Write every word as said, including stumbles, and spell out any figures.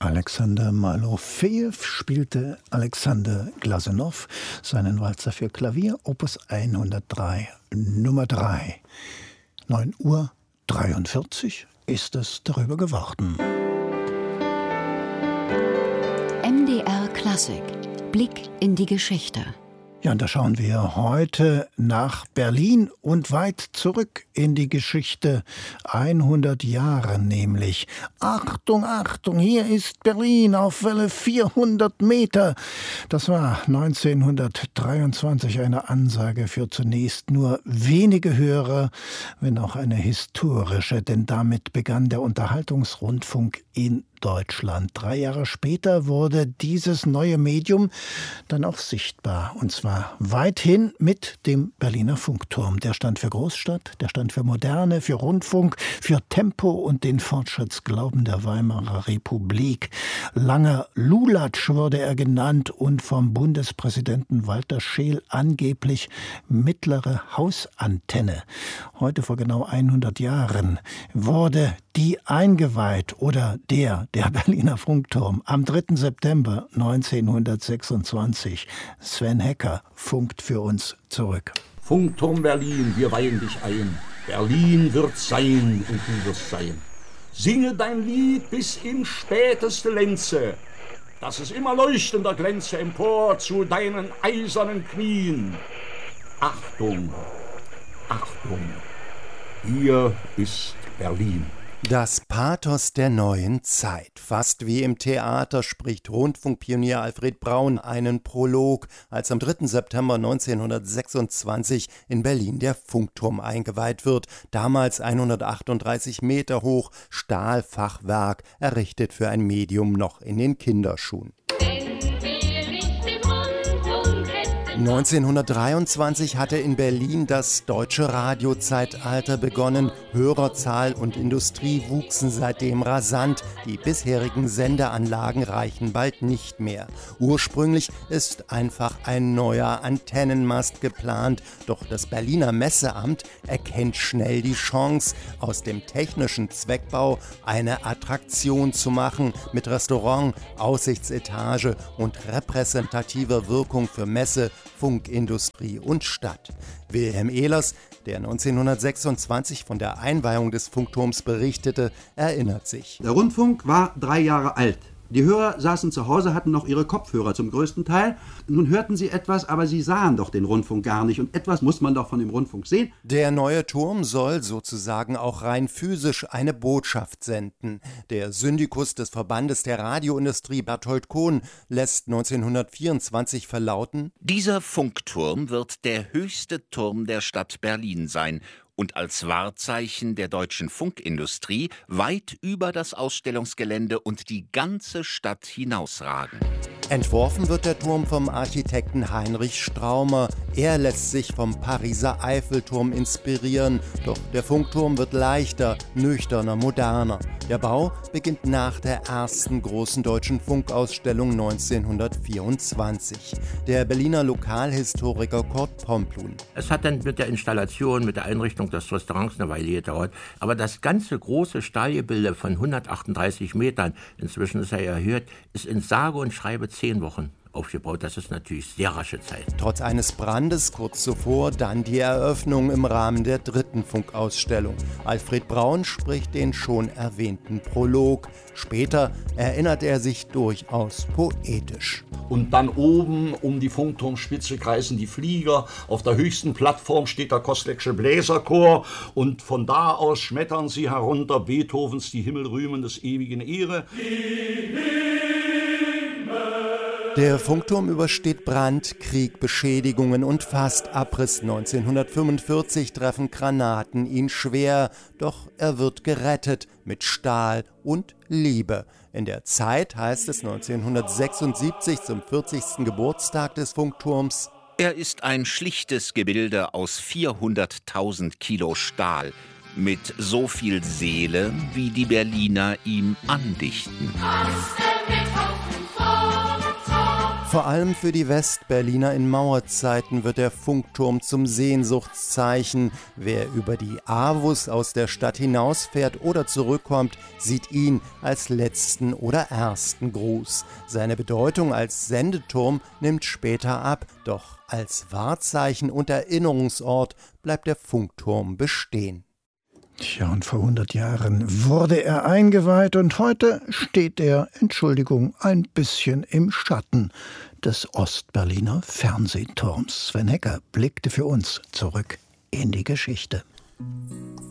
Alexander Malofejew spielte Alexander Glasunow seinen Walzer für Klavier, Opus hundertdrei, Nummer drei. neun Uhr dreiundvierzig ist es darüber geworden. M D R Klassik. Blick in die Geschichte. Ja, und da schauen wir heute nach Berlin und weit zurück in die Geschichte. hundert Jahre nämlich. Achtung, Achtung, hier ist Berlin auf Welle vierhundert Meter. Das war neunzehnhundertdreiundzwanzig eine Ansage für zunächst nur wenige Hörer, wenn auch eine historische, denn damit begann der Unterhaltungsrundfunk in Deutschland. Drei Jahre später wurde dieses neue Medium dann auch sichtbar. Und zwar weithin mit dem Berliner Funkturm. Der stand für Großstadt, der stand für Moderne, für Rundfunk, für Tempo und den Fortschrittsglauben der Weimarer Republik. Langer Lulatsch wurde er genannt und vom Bundespräsidenten Walter Scheel angeblich mittlere Hausantenne. Heute vor genau hundert Jahren wurde die eingeweiht oder der Der Berliner Funkturm am dritten September neunzehnhundertsechsundzwanzig. Sven Hecker funkt für uns zurück. Funkturm Berlin, wir weihen dich ein. Berlin wird sein und du wirst sein. Singe dein Lied bis in späteste Lenze, dass es immer leuchtender glänze empor zu deinen eisernen Knien. Achtung, Achtung, hier ist Berlin. Das Pathos der neuen Zeit. Fast wie im Theater spricht Rundfunkpionier Alfred Braun einen Prolog, als am dritten September neunzehnhundertsechsundzwanzig in Berlin der Funkturm eingeweiht wird. Damals hundertachtunddreißig Meter hoch, Stahlfachwerk, errichtet für ein Medium noch in den Kinderschuhen. neunzehnhundertdreiundzwanzig hatte in Berlin das deutsche Radiozeitalter begonnen. Hörerzahl und Industrie wuchsen seitdem rasant. Die bisherigen Sendeanlagen reichen bald nicht mehr. Ursprünglich ist einfach ein neuer Antennenmast geplant. Doch das Berliner Messeamt erkennt schnell die Chance, aus dem technischen Zweckbau eine Attraktion zu machen, mit Restaurant, Aussichtsetage und repräsentativer Wirkung für Messe, Funkindustrie und Stadt. Wilhelm Ehlers, der neunzehnhundertsechsundzwanzig von der Einweihung des Funkturms berichtete, erinnert sich. Der Rundfunk war drei Jahre alt. Die Hörer saßen zu Hause, hatten noch ihre Kopfhörer zum größten Teil. Nun hörten sie etwas, aber sie sahen doch den Rundfunk gar nicht. Und etwas muss man doch von dem Rundfunk sehen. Der neue Turm soll sozusagen auch rein physisch eine Botschaft senden. Der Syndikus des Verbandes der Radioindustrie, Berthold Kohn, lässt neunzehnhundertvierundzwanzig verlauten: Dieser Funkturm wird der höchste Turm der Stadt Berlin sein und als Wahrzeichen der deutschen Funkindustrie weit über das Ausstellungsgelände und die ganze Stadt hinausragen. Entworfen wird der Turm vom Architekten Heinrich Straumer. Er lässt sich vom Pariser Eiffelturm inspirieren. Doch der Funkturm wird leichter, nüchterner, moderner. Der Bau beginnt nach der ersten großen deutschen Funkausstellung neunzehnhundertvierundzwanzig. Der Berliner Lokalhistoriker Kurt Pomplun. Es hat dann mit der Installation, mit der Einrichtung des Restaurants eine Weile gedauert. Aber das ganze große Stahlgebilde von hundertachtunddreißig Metern, inzwischen ist er erhöht, ist in sage und schreibe zehn Wochen aufgebaut. Das ist natürlich sehr rasche Zeit. Trotz eines Brandes kurz zuvor dann die Eröffnung im Rahmen der dritten Funkausstellung. Alfred Braun spricht den schon erwähnten Prolog. Später erinnert er sich durchaus poetisch. Und dann oben um die Funkturmspitze kreisen die Flieger. Auf der höchsten Plattform steht der Kostleck'sche Bläserchor. Und von da aus schmettern sie herunter Beethovens Die Himmel rühmen des ewigen Ehre. Der Funkturm übersteht Brand, Krieg, Beschädigungen und fast Abriss. neunzehnhundertfünfundvierzig treffen Granaten ihn schwer, doch er wird gerettet mit Stahl und Liebe. In der Zeit heißt es neunzehnhundertsechsundsiebzig zum vierzigsten Geburtstag des Funkturms: Er ist ein schlichtes Gebilde aus vierhunderttausend Kilo Stahl, mit so viel Seele, wie die Berliner ihm andichten. Vor allem für die Westberliner in Mauerzeiten wird der Funkturm zum Sehnsuchtszeichen. Wer über die Avus aus der Stadt hinausfährt oder zurückkommt, sieht ihn als letzten oder ersten Gruß. Seine Bedeutung als Sendeturm nimmt später ab, doch als Wahrzeichen und Erinnerungsort bleibt der Funkturm bestehen. Tja, und vor hundert Jahren wurde er eingeweiht und heute steht er, Entschuldigung, ein bisschen im Schatten des Ostberliner Fernsehturms. Sven Hecker blickte für uns zurück in die Geschichte.